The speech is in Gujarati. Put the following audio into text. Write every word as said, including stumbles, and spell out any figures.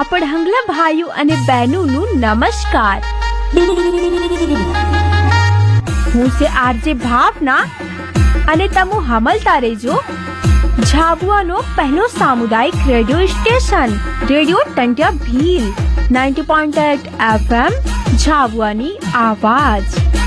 પડહંગલા ભાઈઓ અને બહેનોનું નમસ્કાર. હું છે આરજે ભાવના અને તમે હમલતા રહેજો ઝાબુઆનો પહેલો સામુદાયિક radio station radio Tantya Bhil ninety point eight F M ઝાબુઆની આવાજ.